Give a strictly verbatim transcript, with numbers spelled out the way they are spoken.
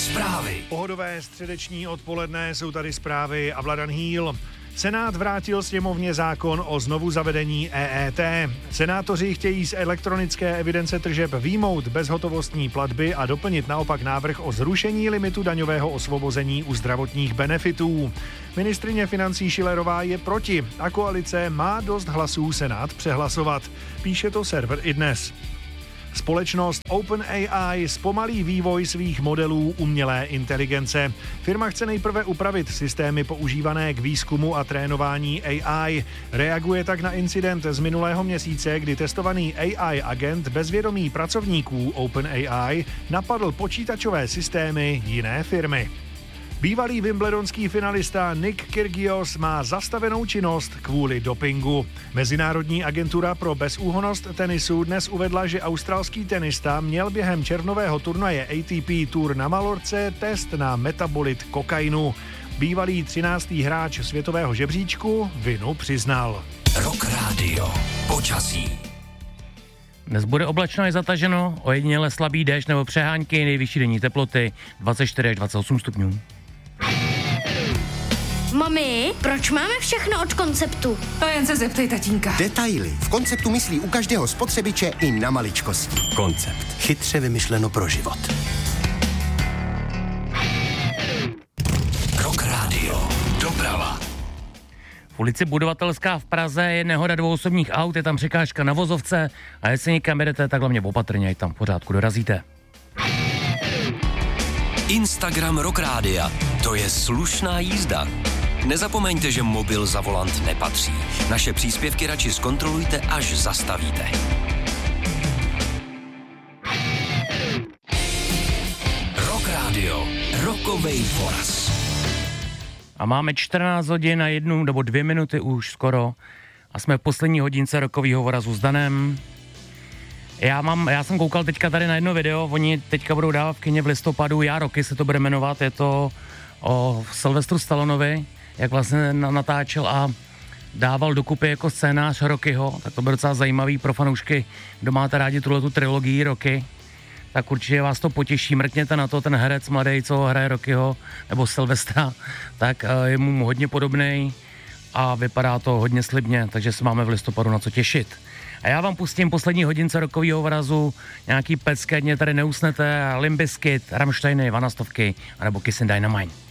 Zprávy. Pohodové středeční odpoledne, jsou tady zprávy a Vladan Hýl. Senát vrátil sněmovně zákon o znovu zavedení E E T. Senátoři chtějí z elektronické evidence tržeb vyjmout bezhotovostní platby a doplnit naopak návrh o zrušení limitu daňového osvobození u zdravotních benefitů. Ministryně financí Schillerová je proti a koalice má dost hlasů Senát přehlasovat. Píše to server iDnes. Společnost OpenAI zpomalí vývoj svých modelů umělé inteligence. Firma chce nejprve upravit systémy používané k výzkumu a trénování A I. Reaguje tak na incident z minulého měsíce, kdy testovaný A I agent bez vědomí pracovníků OpenAI napadl počítačové systémy jiné firmy. Bývalý wimbledonský finalista Nick Kyrgios má zastavenou činnost kvůli dopingu. Mezinárodní agentura pro bezúhonnost tenisu dnes uvedla, že australský tenista měl během červnového turnaje A T P Tour na Malorce test na metabolit kokainu. Bývalý třináctý hráč světového žebříčku vinu přiznal. Rock Radio. Počasí. Dnes bude oblačno i zataženo, ojediněle slabý déšť nebo přehánky, nejvyšší denní teploty dvacet čtyři až dvacet osm stupňů. Mami, proč máme všechno od Konceptu? To jen se zeptej tatínka. Detaily. V Konceptu myslí u každého spotřebiče i na maličkosti. Koncept. Chytře vymyšleno pro život. Rock Radio. Doprava. V ulici Budovatelská v Praze je nehoda dvou osobních aut, je tam překážka na vozovce a jestli někam jedete, tak hlavně opatrně, ať tam v pořádku dorazíte. Instagram Rock Rádia. To je slušná jízda. Nezapomeňte, že mobil za volant nepatří. Naše příspěvky radši zkontrolujte, až zastavíte. Rock Radio. Rockovej Foras. A máme čtrnáct hodin a jednu nebo dvě minuty už skoro a jsme v poslední hodince rokovýho vorazu s Danem. Já, mám, já jsem koukal teďka tady na jedno video, oni teďka budou dávat v kině v listopadu, Já Rocky se to bude jmenovat, je to o Sylvestru Stallonovi, jak vlastně natáčel a dával dokupy jako scénář Rockyho, tak to bude docela zajímavý pro fanoušky, kdo máte rádi tuhletu trilogii Rocky, tak určitě vás to potěší, mrkněte na to, ten herec mladý, co hraje Rockyho, nebo Sylvestra, tak je mu hodně podobnej a vypadá to hodně slibně, takže se máme v listopadu na co těšit. A já vám pustím poslední hodince rokovýho vrazu, nějaký pecky, ať mě tady neusnete, Limp Bizkit, Rammsteiny, Vanastovky, anebo Kiss and Dynamite.